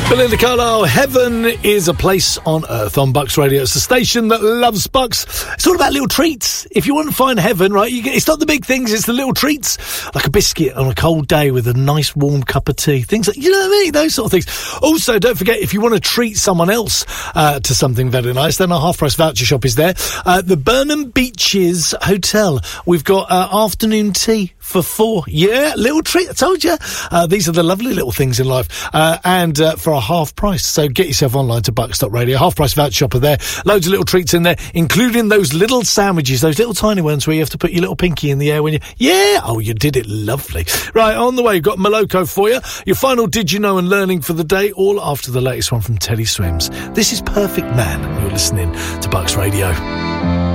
Belinda Carlisle, Heaven is a Place on Earth on Bucks Radio. It's the station that loves Bucks. It's all about little treats. If you want to find heaven, right, it's not the big things, it's the little treats. Like a biscuit on a cold day with a nice warm cup of tea. Things like, you know what I mean? Those sort of things. Also, don't forget, if you want to treat someone else to something very nice, then our half-price voucher shop is there. The Burnham Beaches Hotel. We've got afternoon tea for $4. Yeah, little treat. I told you. These are the lovely little things in life. And for a half price. So get yourself online to bucks.radio. Half price voucher shopper there. Loads of little treats in there, including those little sandwiches, those little tiny ones where you have to put your little pinky in the air when you... Yeah! Oh, you did it lovely. Right, on the way, we've got Moloko for you. Your final Did You Know and learning for the day, all after the latest one from Teddy Swims. This is Perfect Man. You're listening to Bucks Radio.